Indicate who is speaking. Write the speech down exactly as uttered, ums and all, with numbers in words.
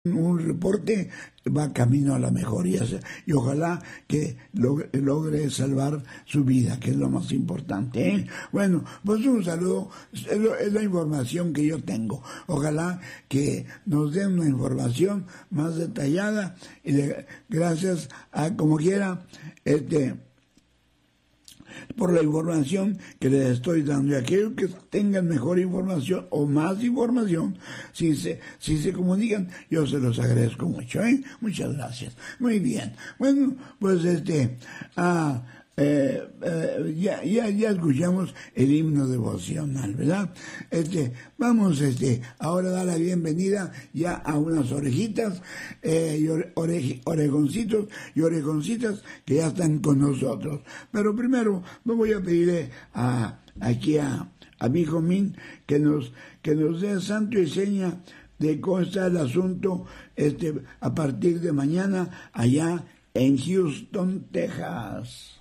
Speaker 1: un reporte va camino a la mejoría y ojalá que logre, logre salvar su vida, que es lo más importante, ¿eh? Bueno, pues un saludo, es, lo, es la información que yo tengo. Ojalá que nos den una información más detallada y de, gracias a como quiera, este por la información que les estoy dando, y aquellos que tengan mejor información o más información, si se, si se comunican, yo se los agradezco mucho, ¿eh? Muchas gracias. Muy bien. Bueno, pues este, ah, eh, eh, ya, ya, ya escuchamos el himno devocional, ¿verdad? Este, vamos, este, ahora a dar la bienvenida ya a unas orejitas, eh, y ore, ore, orejoncitos y orejoncitas que ya están con nosotros. Pero primero, me voy a pedirle a, aquí a, a mi hijo Min que nos, que nos dé santo y seña de cómo está el asunto, este, a partir de mañana allá en Houston, Texas.